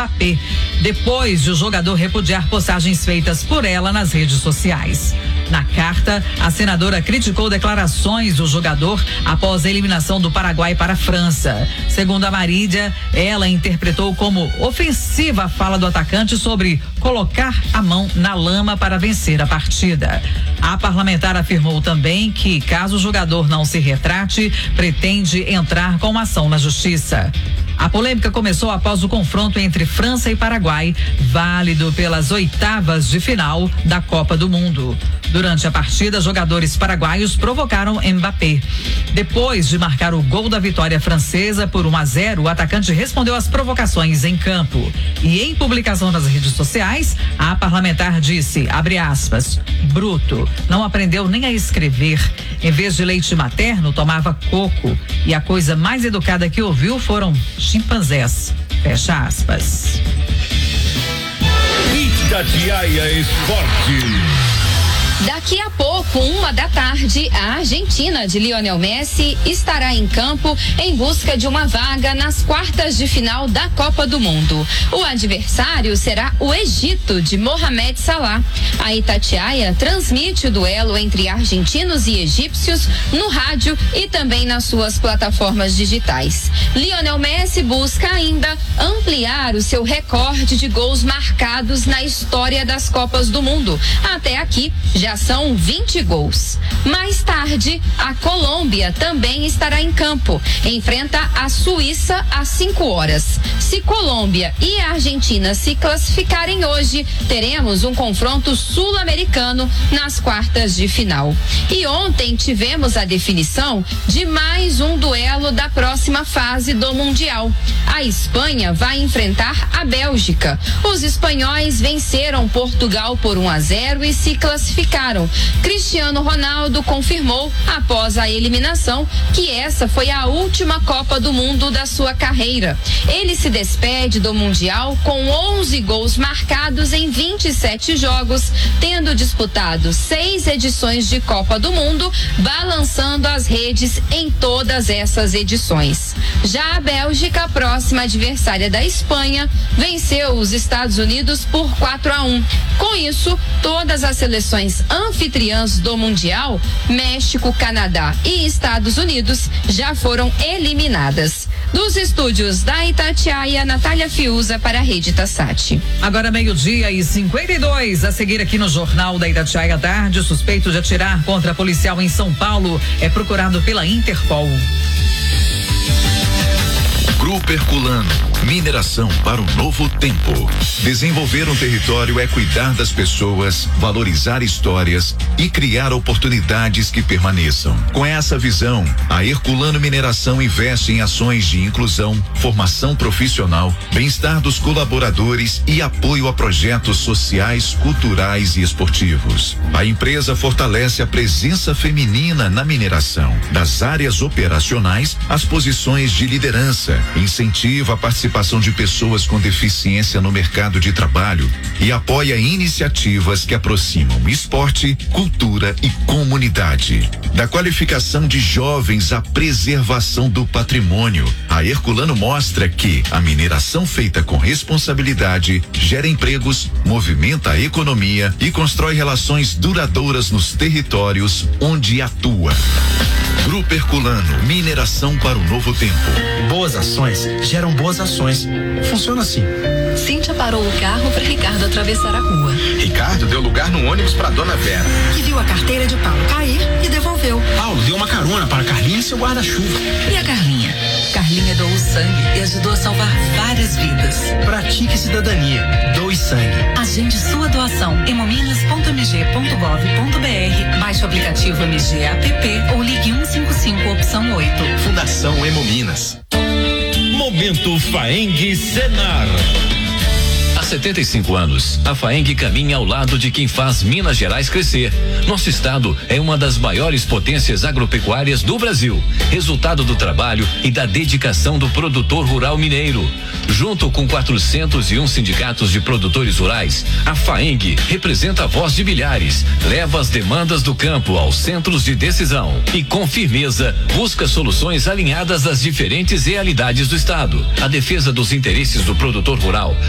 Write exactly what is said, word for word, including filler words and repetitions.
Mbappé, depois de o jogador repudiar postagens feitas por ela nas redes sociais. Na carta, a senadora criticou declarações do jogador após a eliminação do Paraguai para a França. Segundo a Marília, ela interpretou como ofensiva a fala do atacante sobre colocar a mão na lama para vencer a partida. A parlamentar afirmou também que, caso o jogador não se retrate, pretende entrar com uma ação na justiça. A polêmica começou após o confronto entre França e Paraguai, válido pelas oitavas de final da Copa do Mundo. Durante a partida, jogadores paraguaios provocaram Mbappé. Depois de marcar o gol da vitória francesa por um a zero, o atacante respondeu às provocações em campo. E em publicação nas redes sociais, a parlamentar disse, abre aspas, bruto, não aprendeu nem a escrever. Em vez de leite materno, tomava coco. E a coisa mais educada que ouviu foram chimpanzés. Fecha aspas. Itatiaia Esporte. Daqui a pouco, uma da tarde, a Argentina de Lionel Messi estará em campo em busca de uma vaga nas quartas de final da Copa do Mundo. O adversário será o Egito de Mohamed Salah. A Itatiaia transmite o duelo entre argentinos e egípcios no rádio e também nas suas plataformas digitais. Lionel Messi busca ainda ampliar o seu recorde de gols marcados na história das Copas do Mundo. Até aqui, já são vinte gols. Mais tarde, a Colômbia também estará em campo. Enfrenta a Suíça às cinco horas. Se Colômbia e a Argentina se classificarem hoje, teremos um confronto sul-americano nas quartas de final. E ontem tivemos a definição de mais um duelo da próxima fase do Mundial. A Espanha vai enfrentar a Bélgica. Os espanhóis venceram Portugal por um a zero e se classificaram. Cristiano Ronaldo confirmou, após a eliminação, que essa foi a última Copa do Mundo da sua carreira. Ele se despede do Mundial com onze gols marcados em vinte e sete jogos, tendo disputado seis edições de Copa do Mundo, balançando as redes em todas essas edições. Já a Bélgica, próxima adversária da Espanha, venceu os Estados Unidos por quatro a um. Com isso, todas as seleções anfitriãs do Mundial, México, Canadá e Estados Unidos, já foram eliminadas. Dos estúdios da Itatiaia, Natália Fiuza para a Rede Tassati. Agora meio-dia e cinquenta e dois, a seguir aqui no Jornal da Itatiaia Tarde, o suspeito de atirar contra policial em São Paulo é procurado pela Interpol. Grupo Herculano, mineração para um novo tempo. Desenvolver um território é cuidar das pessoas, valorizar histórias e criar oportunidades que permaneçam. Com essa visão, a Herculano Mineração investe em ações de inclusão, formação profissional, bem-estar dos colaboradores e apoio a projetos sociais, culturais e esportivos. A empresa fortalece a presença feminina na mineração, das áreas operacionais às posições de liderança, incentiva a participação de pessoas com deficiência no mercado de trabalho e apoia iniciativas que aproximam esporte, cultura e comunidade. Da qualificação de jovens à preservação do patrimônio, a Herculano mostra que a mineração feita com responsabilidade gera empregos, movimenta a economia e constrói relações duradouras nos territórios onde atua. Grupo Herculano, mineração para o novo tempo. Boas ações geram boas ações. Funciona assim. Cíntia parou o carro para Ricardo atravessar a rua. Ricardo deu lugar no ônibus para Dona Vera, que viu a carteira de Paulo cair e devolveu. Paulo deu uma carona para Carlinha e seu guarda-chuva. E a Carlinha? Carlinha doou sangue e ajudou a salvar várias vidas. Pratique cidadania. Doe sangue. Agende sua doação em hemominas ponto m g ponto gov ponto b r. Baixe o aplicativo M G App ou ligue um cinco cinco opção oito. Fundação Hemominas. Momento Faeng Senar. Há setenta e cinco anos, a Faeng caminha ao lado de quem faz Minas Gerais crescer. Nosso estado é uma das maiores potências agropecuárias do Brasil, resultado do trabalho e da dedicação do produtor rural mineiro. Junto com quatrocentos e um sindicatos de produtores rurais, a Faeng representa a voz de milhares, leva as demandas do campo aos centros de decisão e, com firmeza, busca soluções alinhadas às diferentes realidades do estado. A defesa dos interesses do produtor rural